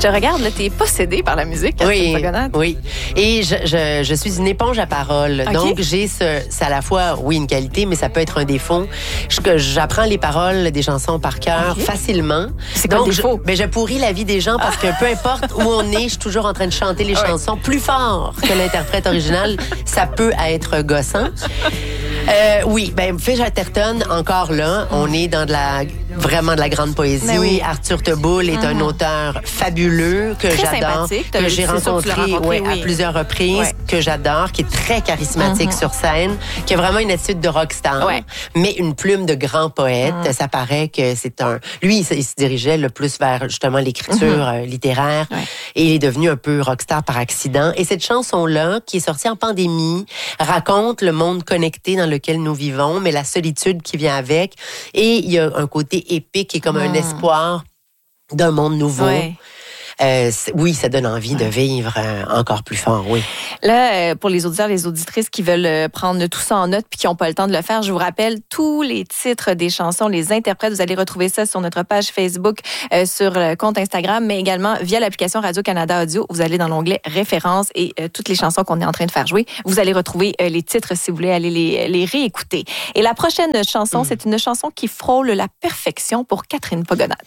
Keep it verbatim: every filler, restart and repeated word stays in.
te regarde, là, t'es possédée par la musique, Catherine Oui, Pagonnade. oui. Et je, je, je suis une éponge à parole. Okay. Donc, j'ai ce, c'est à la fois, oui, une qualité, mais ça peut être un défaut. Je, que j'apprends les paroles des chansons par cœur okay. facilement. C'est quoi Donc, le défaut? Je, ben, je pourris la vie des gens parce que peu importe où on est, je suis toujours en train de chanter les oui. chansons plus fort que l'interprète original. Ça peut être gossant. Euh, oui, ben Finch Atherton, encore là, on est dans de la vraiment de la grande poésie. Oui. Arthur Teboul est mm-hmm. un auteur fabuleux que très j'adore, que j'ai rencontré, rencontré oui, oui. à plusieurs reprises, ouais. que j'adore, qui est très charismatique mm-hmm. sur scène, qui a vraiment une attitude de rockstar, ouais. mais une plume de grand poète. Mm. Ça paraît que c'est un... Lui, il, il se dirigeait le plus vers justement l'écriture mm-hmm. euh, littéraire ouais. et il est devenu un peu rockstar par accident. Et cette chanson-là, qui est sortie en pandémie, raconte le monde connecté dans lequel nous vivons, mais la solitude qui vient avec. Et il y a un côté épique et comme mmh. un espoir d'un monde nouveau. Ouais. Euh, oui, ça donne envie ouais. de vivre euh, encore plus fort, oui. Là, euh, pour les auditeurs, les auditrices qui veulent euh, prendre tout ça en note puis qui n'ont pas le temps de le faire, je vous rappelle tous les titres des chansons, les interprètes. Vous allez retrouver ça sur notre page Facebook, euh, sur le compte Instagram, mais également via l'application Radio-Canada Audio. Vous allez dans l'onglet Références et euh, toutes les chansons qu'on est en train de faire jouer. Vous allez retrouver euh, les titres si vous voulez aller les, les réécouter. Et la prochaine chanson, mmh. c'est une chanson qui frôle la perfection pour Catherine Pagonnade.